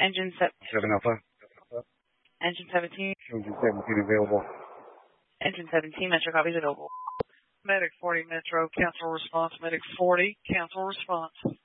Engine 7 Alpha. Engine 17. Engine 17 available. Engine 17, Metro copies available. Medic 40 Metro, cancel response. Medic 40, cancel response.